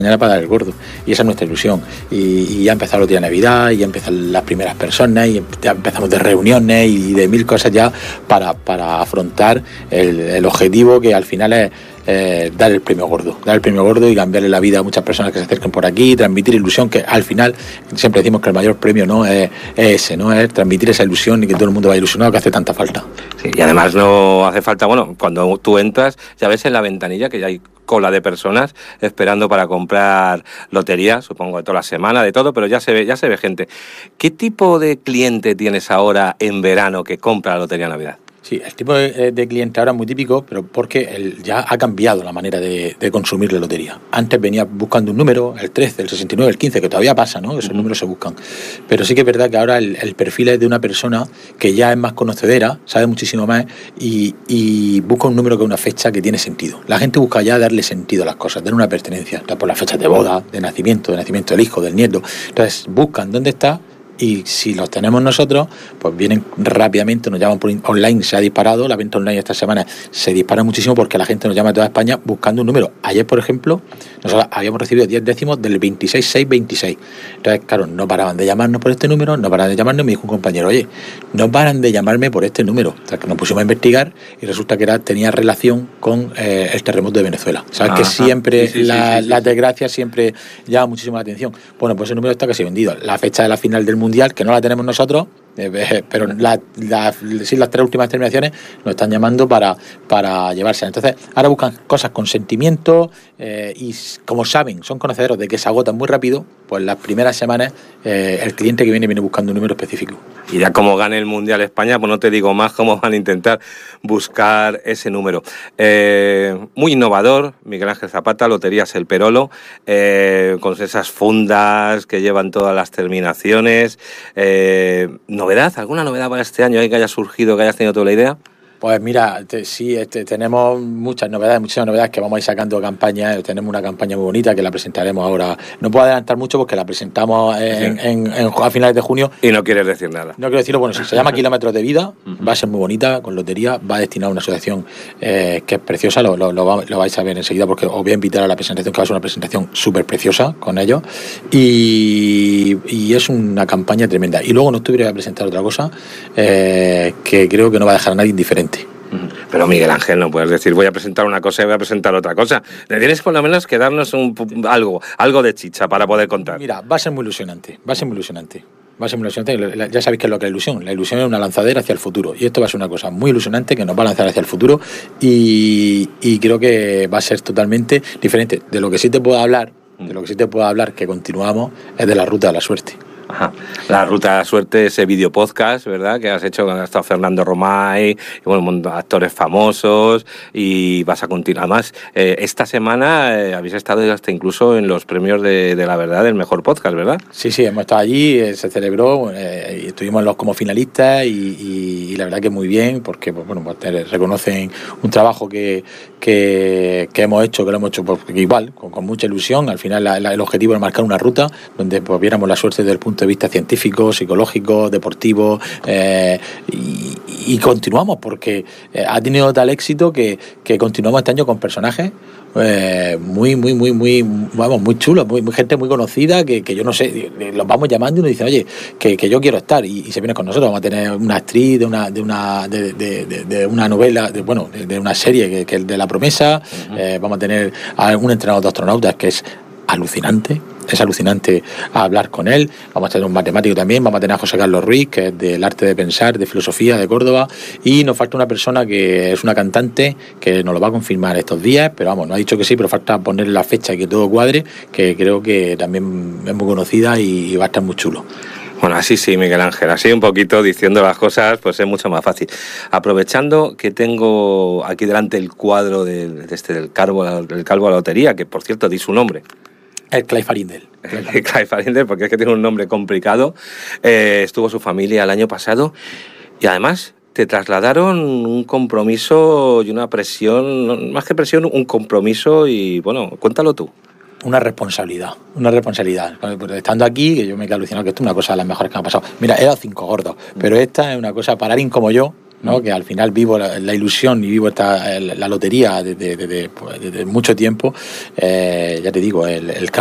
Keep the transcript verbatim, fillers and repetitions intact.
mañana para dar el gordo, y esa es nuestra ilusión. Y, y ya empezó el día de Navidad, y ya empiezan las primeras personas, y ya empezamos de reuniones y de mil cosas ya para, para afrontar el, el objetivo, que al final es eh, dar el premio gordo, dar el premio gordo y cambiarle la vida a muchas personas que se acerquen por aquí, transmitir ilusión, que al final siempre decimos que el mayor premio no es, es ese, no es transmitir esa ilusión y que todo el mundo vaya ilusionado, que hace tanta falta. Sí, y además no hace falta, bueno, cuando tú entras ya ves en la ventanilla que ya hay cola de personas esperando para comprar lotería, supongo de toda la semana, de todo, pero ya se ve, ya se ve gente. ¿Qué tipo de cliente tienes ahora en verano que compra la lotería de Navidad? Sí, el tipo de, de cliente ahora es muy típico, pero porque el, ya ha cambiado la manera de, de consumir la lotería. Antes venía buscando un número, el trece, el sesenta y nueve, el quince, que todavía pasa, ¿no? Esos uh-huh. números se buscan. Pero sí que es verdad que ahora el, el perfil es de una persona que ya es más conocedora, sabe muchísimo más y, y busca un número con una fecha que tiene sentido. La gente busca ya darle sentido a las cosas, darle una pertenencia. Entonces, por las fechas de boda, de nacimiento, de nacimiento del hijo, del nieto. Entonces, buscan dónde está. Y si los tenemos nosotros, pues vienen rápidamente, nos llaman por online, se ha disparado, la venta online esta semana se dispara muchísimo porque la gente nos llama de toda España buscando un número. Ayer, por ejemplo, nosotros habíamos recibido diez décimos del veintiséis seis veintiséis. Entonces, claro, no paraban de llamarnos por este número, no paraban de llamarnos, me dijo un compañero, oye, no paran de llamarme por este número. O sea, que nos pusimos a investigar y resulta que era, tenía relación con eh, el terremoto de Venezuela. Sabes que siempre sí, sí, la, sí, sí, las desgracias siempre llama muchísimo la atención. Bueno, pues ese número está casi vendido. La fecha de la final del Mundial, que no la tenemos nosotros, eh, pero la, la, sí, las tres últimas terminaciones nos están llamando para, para llevarse. Entonces, ahora buscan cosas con sentimiento eh, y como saben, son conocedores de que se agotan muy rápido, pues las primeras semanas eh, el cliente que viene viene buscando un número específico. Y ya como gane el Mundial España, pues no te digo más cómo van a intentar buscar ese número. Eh, muy innovador, Miguel Ángel Zapata, Loterías El Perolo, eh, con esas fundas que llevan todas las terminaciones. Eh, ¿Novedad? ¿Alguna novedad para este año ahí que haya surgido, que hayas tenido toda la idea? Pues mira, te, sí, este, tenemos muchas novedades, muchas novedades que vamos a ir sacando campañas. Tenemos una campaña muy bonita que la presentaremos ahora. No puedo adelantar mucho porque la presentamos en, sí. en, en, a finales de junio. Y no quieres decir nada. No quiero decirlo, bueno, sí, se llama Kilómetros de Vida, uh-huh. va a ser muy bonita, con lotería, va destinada a una asociación eh, que es preciosa, lo, lo, lo, lo vais a ver enseguida porque os voy a invitar a la presentación, que va a ser una presentación súper preciosa con ellos. Y, y es una campaña tremenda. Y luego en octubre voy a presentar otra cosa eh, que creo que no va a dejar a nadie indiferente. Pero Miguel Ángel, no puedes decir voy a presentar una cosa y voy a presentar otra cosa. Tienes por lo menos que darnos un, algo, algo de chicha para poder contar. Mira, va a ser muy ilusionante, va a ser muy ilusionante. Va a ser muy ilusionante. Ya sabéis qué es lo que es la ilusión. La ilusión es una lanzadera hacia el futuro. Y esto va a ser una cosa muy ilusionante que nos va a lanzar hacia el futuro. Y, y creo que va a ser totalmente diferente. De lo que sí te puedo hablar, de lo que sí te puedo hablar, que continuamos, es de la ruta de la suerte. Ajá. La Ruta de la Suerte, ese video podcast, ¿verdad? Que has hecho, ha estado Fernando Romay, y bueno, actores famosos, y vas a continuar. Además, eh, esta semana eh, habéis estado hasta incluso en los premios de, de la verdad del mejor podcast, ¿verdad? Sí, sí, hemos estado allí, eh, se celebró, eh, y estuvimos los como finalistas, y, y, y la verdad que muy bien, porque pues, bueno, pues, reconocen un trabajo que, que, que hemos hecho, que lo hemos hecho pues, igual, con, con mucha ilusión. Al final la, la, el objetivo era marcar una ruta donde pues, viéramos la suerte desde el punto de vista científico, psicológico, deportivo, eh, y, y continuamos porque eh, ha tenido tal éxito que, que continuamos este año con personajes eh, muy, muy, muy, muy, vamos, muy chulos, muy, muy gente muy conocida que, que yo no sé, los vamos llamando y nos dicen, oye, que, que yo quiero estar, y, y se viene con nosotros. Vamos a tener una actriz de una, de una, de, de, de, de una novela, de, bueno, de, de una serie que, que es de La Promesa. Uh-huh. eh, vamos a tener a un entrenador de astronautas que es alucinante, es alucinante hablar con él. Vamos a tener un matemático también, vamos a tener a José Carlos Ruiz, que es del arte de pensar, de filosofía, de Córdoba, y nos falta una persona que es una cantante, que nos lo va a confirmar estos días, pero vamos, nos ha dicho que sí, pero falta poner la fecha y que todo cuadre, que creo que también es muy conocida y, y va a estar muy chulo. Bueno, así sí, Miguel Ángel, así un poquito diciendo las cosas, pues es mucho más fácil. Aprovechando que tengo aquí delante el cuadro de, de este, del Calvo, del Calvo a la Lotería, que por cierto di su nombre. El Clay Farindel. El Clay Farindel, porque es que tiene un nombre complicado. Eh, estuvo su familia el año pasado y además te trasladaron un compromiso y una presión, más que presión, un compromiso y bueno, cuéntalo tú. Una responsabilidad, una responsabilidad. Estando aquí, que yo me he alucinado que esto es una cosa de las mejores que me ha pasado. Mira, he dado cinco gordos, pero esta es una cosa para alguien como yo, ¿no? Que al final vivo la, la ilusión y vivo esta, la lotería desde, desde, pues, desde mucho tiempo. Eh, ya te digo, el, el